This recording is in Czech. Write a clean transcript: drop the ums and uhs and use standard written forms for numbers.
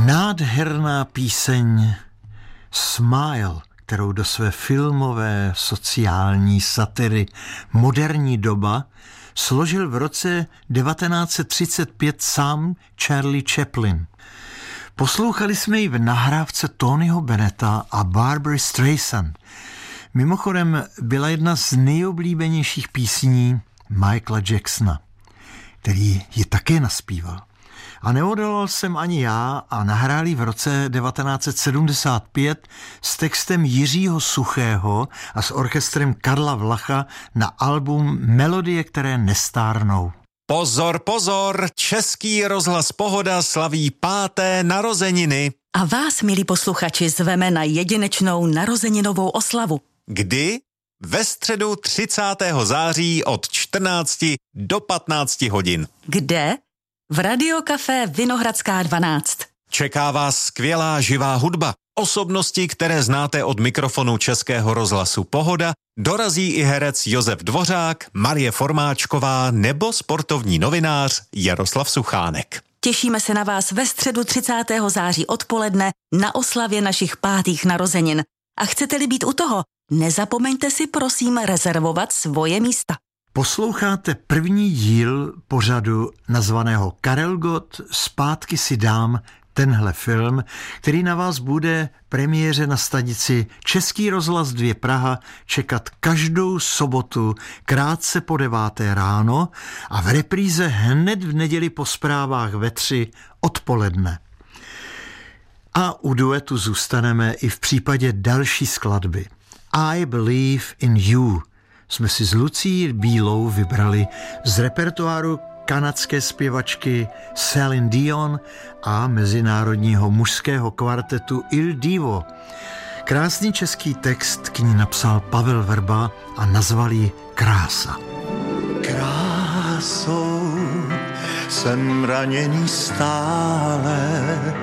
Nádherná píseň Smile, kterou do své filmové sociální satiry Moderní doba složil v roce 1935 sám Charlie Chaplin. Poslouchali jsme ji v nahrávce Tonyho Bennetta a Barbary Streisand. Mimochodem byla jedna z nejoblíbenějších písní Michaela Jacksona, který ji také naspíval. A neodolal jsem ani já a nahráli v roce 1975 s textem Jiřího Suchého a s orchestrem Karla Vlacha na album Melodie, které nestárnou. Pozor, pozor, Český rozhlas Pohoda slaví 5. narozeniny. A vás, milí posluchači, zveme na jedinečnou narozeninovou oslavu. Kdy? Ve středu 30. září od 14 do 15 hodin. Kde? V Radiokafé Vinohradská 12. Čeká vás skvělá živá hudba. Osobnosti, které znáte od mikrofonu Českého rozhlasu Pohoda, dorazí i herec Josef Dvořák, Marie Formáčková nebo sportovní novinář Jaroslav Suchánek. Těšíme se na vás ve středu 30. září odpoledne na oslavě našich 5. narozenin. A chcete-li být u toho, nezapomeňte si prosím rezervovat svoje místa. Posloucháte první díl pořadu nazvaného Karel Gott, Zpátky si dám tenhle film, který na vás bude premiéře na stanici Český rozhlas 2 Praha čekat každou sobotu krátce po 9. ráno a v repríze hned v neděli po zprávách ve 3 odpoledne. A u duetu zůstaneme i v případě další skladby. I Believe in You jsme si s Lucí Bílou vybrali z repertoáru kanadské zpěvačky Celine Dion a mezinárodního mužského kvartetu Il Divo. Krásný český text k ní napsal Pavel Vrba a nazval ji Krása. Krásou jsem raněný stále,